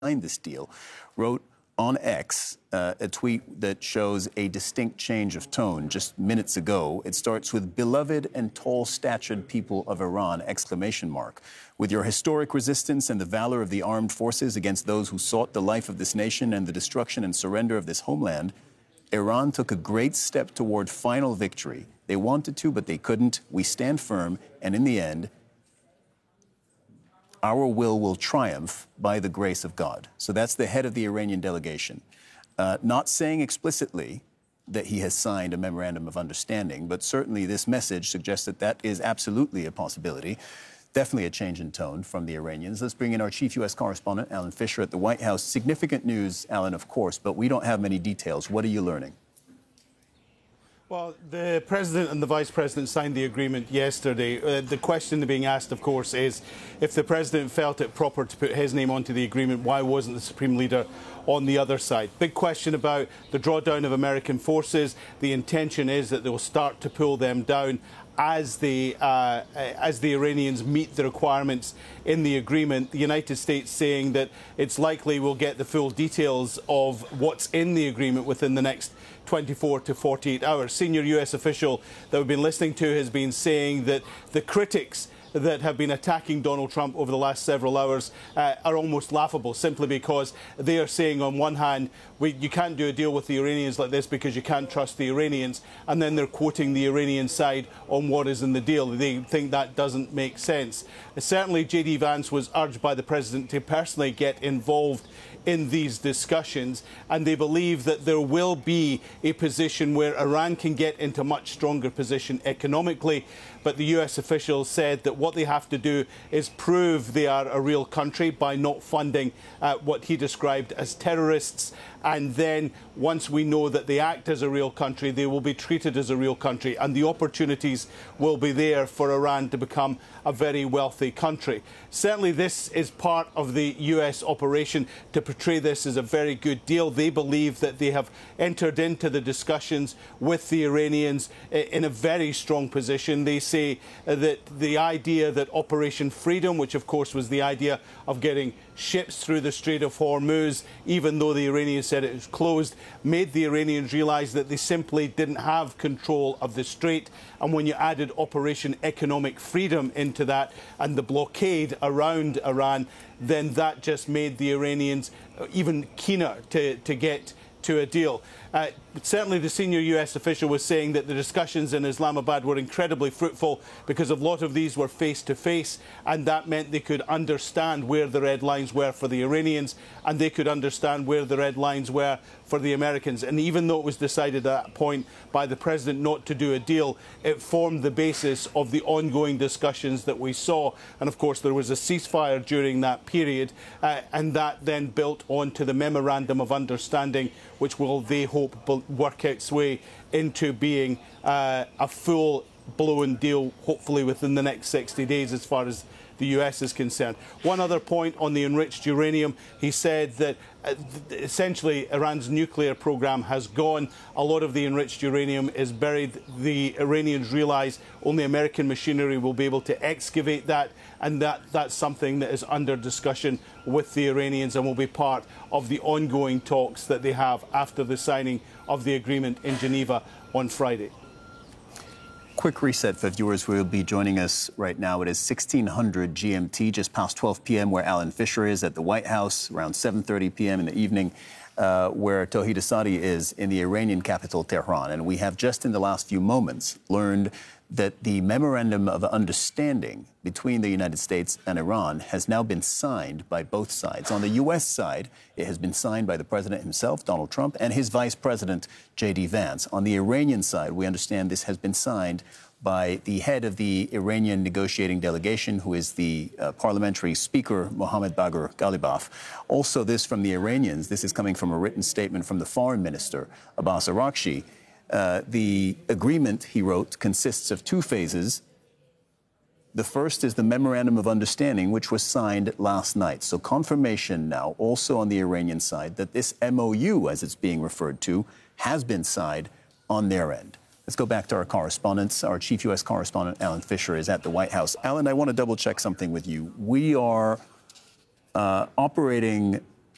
signed this deal, wrote on X a tweet that shows a distinct change of tone just minutes ago. It starts with "Beloved and tall-statured people of Iran!" ! With your historic resistance and the valor of the armed forces against those who sought the life of this nation and the destruction and surrender of this homeland, Iran took a great step toward final victory. They wanted to, but they couldn't. We stand firm, and in the end, our will triumph by the grace of God. So that's the head of the Iranian delegation. Not saying explicitly that he has signed a memorandum of understanding, but certainly this message suggests that that is absolutely a possibility. Definitely a change in tone from the Iranians. Let's bring in our chief U.S. correspondent, Alan Fisher, at the White House. Significant news, Alan, of course, but we don't have many details. What are you learning? Well, the President and the Vice President signed the agreement yesterday. The question being asked, of course, is if the President felt it proper to put his name onto the agreement, why wasn't the Supreme Leader on the other side? Big question about the drawdown of American forces. The intention is that they'll start to pull them down as the Iranians meet the requirements in the agreement. The United States saying that it's likely we'll get the full details of what's in the agreement within the next 24 to 48 hours. Senior US official that we've been listening to has been saying that the critics that have been attacking Donald Trump over the last several hours are almost laughable, simply because they are saying on one hand, you can't do a deal with the Iranians like this because you can't trust the Iranians, and then they're quoting the Iranian side on what is in the deal. They think that doesn't make sense. Certainly J.D. Vance was urged by the President to personally get involved in these discussions, and they believe that there will be a position where Iran can get into a much stronger position economically. But the US officials said that what they have to do is prove they are a real country by not funding what he described as terrorists. And then once we know that they act as a real country, they will be treated as a real country, and the opportunities will be there for Iran to become a very wealthy country. Certainly this is part of the US operation to portray this as a very good deal. They believe that they have entered into the discussions with the Iranians in a very strong position. They say that the idea that Operation Freedom, which of course was the idea of getting ships through the Strait of Hormuz, even though the Iranians said it was closed, made the Iranians realise that they simply didn't have control of the strait. And when you added Operation Economic Freedom into that and the blockade around Iran, then that just made the Iranians even keener to get to a deal. Certainly the senior US official was saying that the discussions in Islamabad were incredibly fruitful because a lot of these were face-to-face, and that meant they could understand where the red lines were for the Iranians, and they could understand where the red lines were for the Americans. And even though it was decided at that point by the President not to do a deal, it formed the basis of the ongoing discussions that we saw. And of course there was a ceasefire during that period, and that then built onto the Memorandum of Understanding, which will, they hope, work its way into being a full-blown deal, hopefully within the next 60 days as far as the US is concerned. One other point on the enriched uranium, he said that essentially Iran's nuclear program has gone. A lot of the enriched uranium is buried. The Iranians realise only American machinery will be able to excavate that, and that's something that is under discussion with the Iranians and will be part of the ongoing talks that they have after the signing of the agreement in Geneva on Friday. Quick reset for viewers who will be joining us right now. It is 1600 GMT, just past 12 p.m. where Alan Fisher is at the White House, around 7:30 p.m. in the evening, where Tauhid Asadi is in the Iranian capital, Tehran. And we have just in the last few moments learned that the Memorandum of Understanding between the United States and Iran has now been signed by both sides. On the U.S. side, it has been signed by the President himself, Donald Trump, and his Vice President, J.D. Vance. On the Iranian side, we understand this has been signed by the head of the Iranian negotiating delegation, who is the parliamentary speaker, Mohammad Bagher Ghalibaf. Also, this from the Iranians, this is coming from a written statement from the foreign minister, Abbas Araghchi. The agreement, he wrote, consists of two phases. The first is the Memorandum of Understanding, which was signed last night. So confirmation now, also on the Iranian side, that this MOU, as it's being referred to, has been signed on their end. Let's go back to our correspondents. Our chief U.S. correspondent, Alan Fisher, is at the White House. Alan, I want to double-check something with you. We are operating